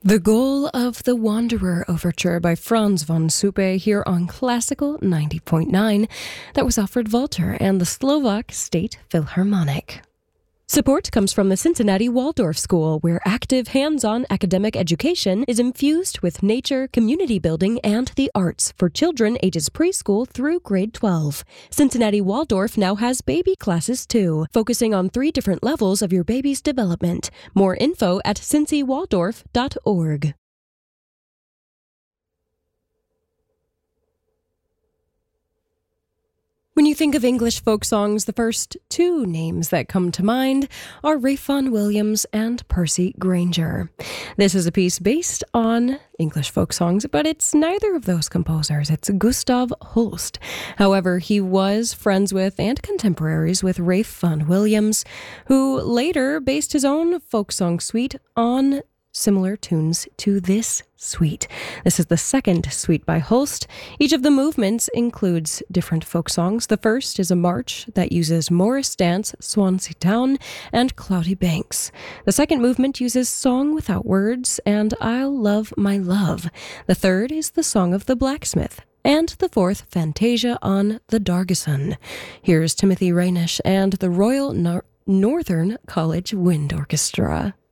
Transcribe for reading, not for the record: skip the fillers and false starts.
The Goal of the Wanderer Overture by Franz von Suppe here on Classical 90.9. That was Alfred Walter and the Slovak State Philharmonic. Support comes from the Cincinnati Waldorf School, where active, hands-on academic education is infused with nature, community building, and the arts for children ages preschool through grade 12. Cincinnati Waldorf now has baby classes too, focusing on 3 different levels of your baby's development. More info at cincywaldorf.org. When you think of English folk songs, the first 2 names that come to mind are Ralph Vaughan Williams and Percy Grainger. This is a piece based on English folk songs, but it's neither of those composers. It's Gustav Holst. However, he was friends with and contemporaries with Ralph Vaughan Williams, who later based his own folk song suite on similar tunes to this suite. This is the second suite by Holst. Each of the movements includes different folk songs. The first is a march that uses Morris Dance, Swansea Town, and Cloudy Banks. The second movement uses Song Without Words and I'll Love My Love. The third is the Song of the Blacksmith. And the fourth, Fantasia on the Dargeson. Here's Timothy Reynish and the Royal Northern College Wind Orchestra.